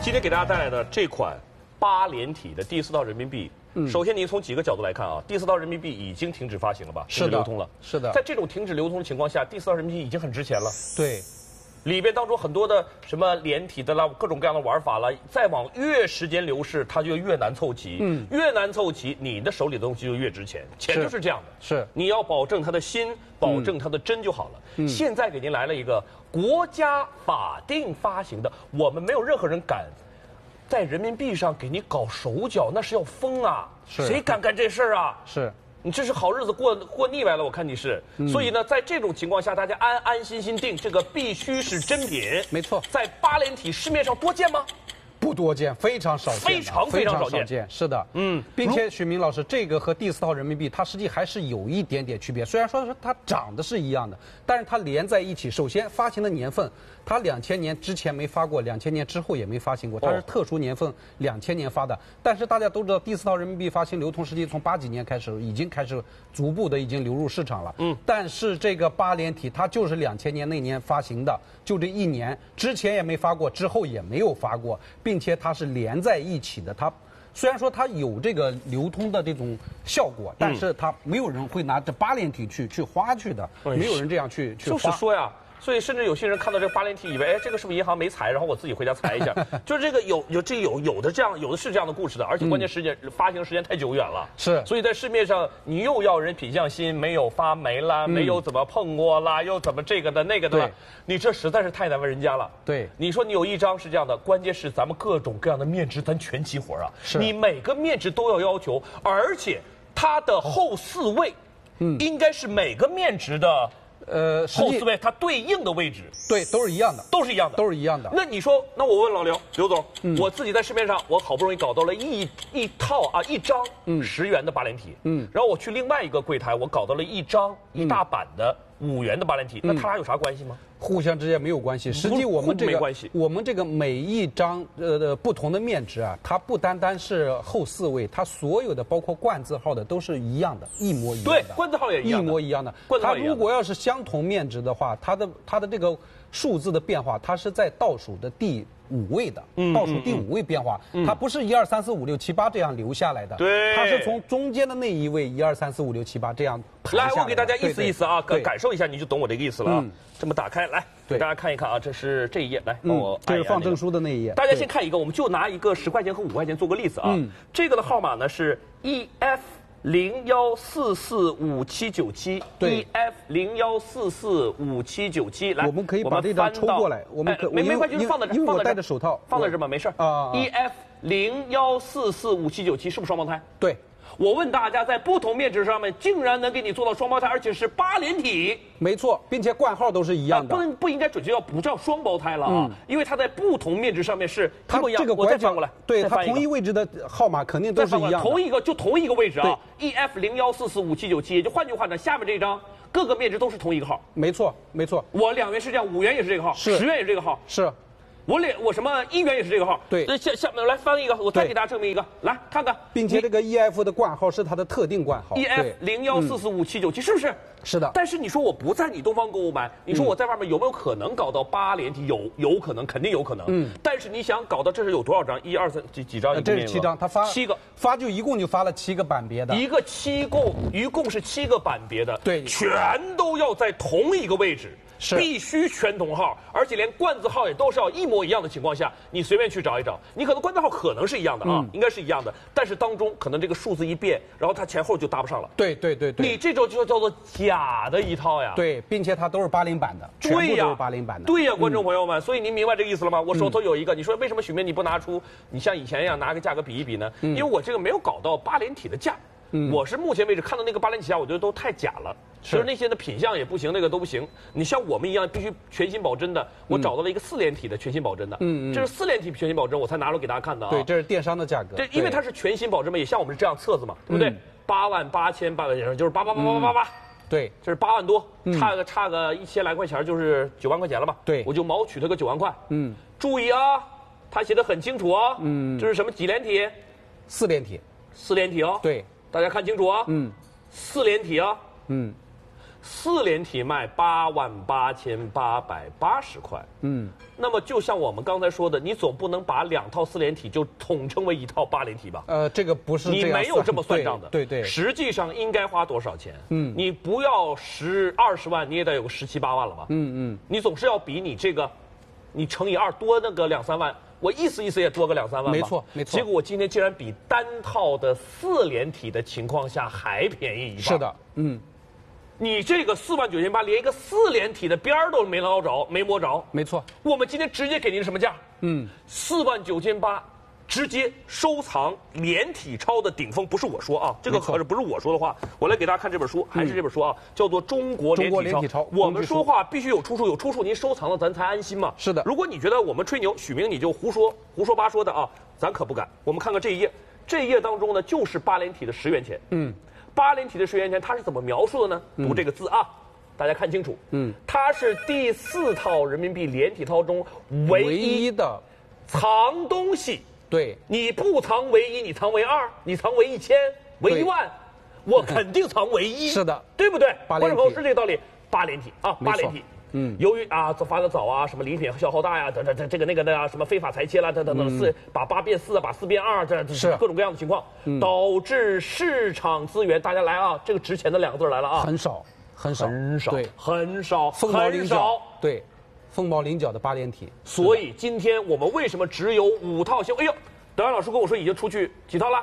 今天给大家带来的这款8连体的第4套人民币，首先您从几个角度来看啊，第4套人民币已经停止发行了吧？停止流通了。 是的。 在这种停止流通的情况下，第4套人民币已经很值钱了。 对。 里边当中很多的什么连体的啦，各种各样的玩法啦，再往越时间流逝，它就越难凑齐。越难凑齐，你的手里的东西就越值钱。钱就是这样的。 是。 你要保证它的心，保证它的真就好了。现在给您来了一个国家法定发行的，我们没有任何人敢在人民币上给你搞手脚，那是要疯啊！谁敢干这事儿啊？ 是。 你这是好日子过腻歪了，我看你是。所以呢，在这种情况下，大家安安心心定这个必须是真品。 没错。 在8连体市面上多见吗？ 不多见，非常少见， 非常少见。 是的，并且许明老师，这个和第4套人民币它实际还是有一点点区别。虽然说是它长得是一样的，但是它连在一起。首先发行的年份，它2000年之前没发过，2000年之后也没发行过，它是特殊年份，2000年发的。但是大家都知道，第4套人民币发行流通时期从80几年开始，已经开始逐步的已经流入市场了。但是这个8连体它就是2000年那年发行的，就这一年，之前也没发过，之后也没有发过，并且它是连在一起的。它虽然说它有这个流通的这种效果，但是它没有人会拿这8连体去花去的，没有人这样去花。 就是说呀。所以，甚至有些人看到这个8连体，以为哎，这个是不是银行没裁，然后我自己回家裁一下？就是这个有的是这样的故事的，而且关键时间发行时间太久远了。 是。 所以在市面上，你又要人品相新，没有发霉啦，没有怎么碰过啦，又怎么这个的那个的了，你这实在是太难为人家了。 对。 你说你有一张是这样的，关键是咱们各种各样的面值，咱全齐活啊。 是。 你每个面值都要求，而且它的后4位，应该是每个面值的。后4位它对应的位置， 对，都是一样的， 都是一样的， 都是一样的。 那你说，那我问刘总，我自己在市面上，我好不容易搞到了一张10元的8连体，然后我去另外一个柜台，我搞到了一大版的5元的8连体，那它俩有啥关系吗？ 互相之间没有关系。实际我们这个每一张不同的面值啊，它不单单是后4位，它所有的包括冠字号的都是一样的，一模一样的。 对，冠字号也一样， 一模一样的。它如果要是相同面值的话，它的这个数字的变化，它是在倒数的第5位的，倒数第5位变化，它不是1、2、3、4、5、6、7、8这样留下来的， 对， 它是从中间的那一位1、2、3、4、5、6、7、8这样排下来。 来，我给大家意思啊，感受一下，你就懂我这个意思了啊。这么打开来，给大家看一看啊，这是这一页，来帮我这是放证书的那一页。 大家先看一个，我们就拿一个10块钱和5块钱做个例子啊。这个的号码呢是 EF01445797， 对 EF01445797。来， 我们可以把这张抽过来， 没关系，就放在这， 因为我戴着手套， 放在这吧，没事啊。EF01445797是不是双胞胎？ 对。 我问大家，在不同面值上面竟然能给你做到双胞胎，而且是8连体， 没错，并且冠号都是一样的。 不应该准确不叫双胞胎了啊，因为它在不同面值上面是一模一样。 这个我再翻过来， 对，它同一位置的号码肯定都是一样的。 同一个位置啊 ，EF01445797，也就换句话讲，下面这张各个面值都是同一个号。 没错。 我2元是这样，5元也是这个号，10元也是这个号。 是。 我什么1元也是这个号， 对。 下面来翻一个，我再给大家证明一个，来看看。 并且这个 EF 的冠号是它的特定冠号 ，EF01445797是不是？ 是的。 但是你说我不在你东方购物买，你说我在外面有没有可能搞到8连体？有可能，肯定有可能。但是你想搞到这是有多少张？1、2、3几张？ 这是7张，他发 7个， 就一共就发了7个版别的， 一共是7个版别的， 对， 全都要在同一个位置。必须全同号，而且连冠字号也都是要一模一样的情况下，你随便去找一找，你可能冠字号可能是一样的啊，应该是一样的，但是当中可能这个数字一变，然后它前后就搭不上了。 对， 你这种就叫做假的一套呀。 对，并且它都是80版的，全部都是80版的。 对呀，观众朋友们，所以您明白这个意思了吗？我手头有一个，你说为什么许明你不拿出你像以前一样拿个价格比一比呢？因为我这个没有搞到8连体的价。我是目前为止看到那个8连体价，我觉得都太假了，就是那些的品相也不行，那个都不行。你像我们一样必须全新保真的，我找到了一个4连体的全新保真的，这是4连体全新保真，我才拿出给大家看的啊。 对，这是电商的价格。 对，因为它是全新保真嘛，也像我们这样册子嘛，对不对？88888，就是8888888。 对， 这是8万多，差个1000来块钱，就是9万块钱了吧？ 对， 我就毛取它个9万块。注意啊，他写的很清楚啊。这是什么几连体 ？4连体。 4连体啊。 对。 大家看清楚啊！4连体啊！ 4连体卖88880块。那么就像我们刚才说的，你总不能把2套4连体就统称为1套8连体吧？ 这个不是这样你没有这么算账的。 对。 实际上应该花多少钱？你不要20万，你也得有个17、18万了吧？你总是要比你这个，你乘以2多那个2、3万。我意思也多个2、3万吧。 没错。 结果我今天竟然比单套的4连体的情况下还便宜1半。 是的， 你这个49800连一个4连体的边儿都没捞着，没摸着。 没错。 我们今天直接给您什么价？49800，直接收藏连体超的顶峰。不是我说啊，这个可是不是我说的话。我来给大家看这本书，还是这本书啊，叫做《中国连体超》。我们说话必须有出处，有出处您收藏了咱才安心嘛。 是的。 如果你觉得我们吹牛，许明你就胡说八说的啊，咱可不敢。我们看看这一页，这一页当中呢，就是8连体的10元钱。8连体的10元钱，它是怎么描述的呢？读这个字啊，大家看清楚。它是第4套人民币连体套中唯一的藏东西。 对， 你不藏唯一，你藏唯2，你藏唯1000、唯10000，我肯定藏唯1。 是的， 对不对？ 观众朋友是这个道理。8连体啊，8连体。由于发的早啊，什么礼品消耗大呀，这个那个的啊，什么非法裁切啦，等，把8变4，把4变2，这是各种各样的情况，导致市场资源，大家来啊，这个值钱的2个字来了啊， 很少， 对，很少， 凤毛麟角，对，凤毛麟角的8连体。 所以今天我们为什么只有5套新？哎呦，德安老师跟我说已经出去几套了，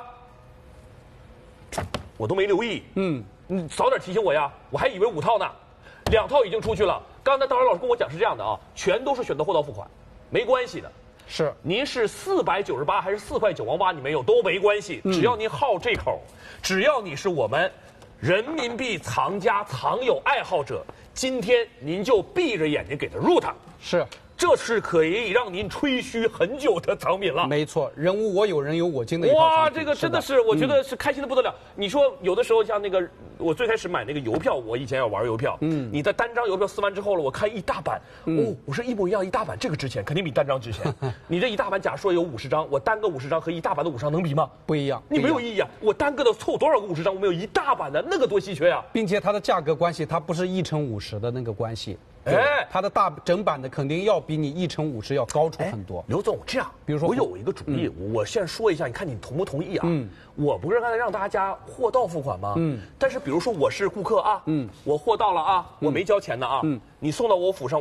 我都没留意。你早点提醒我呀，我还以为5套呢，2套已经出去了。刚才道尔老师跟我讲是这样的啊，全都是选择货到付款，没关系的。 是， 您是498还是4块9毛8，你没有都没关系，只要您好这口，只要你是我们人民币藏家、藏友爱好者，今天您就闭着眼睛给它入它。 是。 这是可以让您吹嘘很久的藏品了。 没错，人无我有，人有我精的一套藏品。 哇，这个真的是，我觉得是开心的不得了。你说有的时候像那个，我最开始买那个邮票，我以前要玩邮票，你的单张邮票撕完之后了，我看一大版，我说一模一样，一大版这个值钱，肯定比单张值钱。你这一大版，假说有50张，我单个50张和一大版的50张能比吗？ 不一样， 你没有意义啊！我单个的凑多少个50张，我没有一大版的那个多稀缺呀！ 并且它的价格关系，它不是1乘50的那个关系。它的整版的肯定要比你1乘50要高出很多。 刘总，这样，比如说我有一个主意，我先说一下，你看你同不同意啊？我不是刚才让大家货到付款吗？但是比如说我是顾客啊，我货到了啊，我没交钱呢啊，你送到我府上。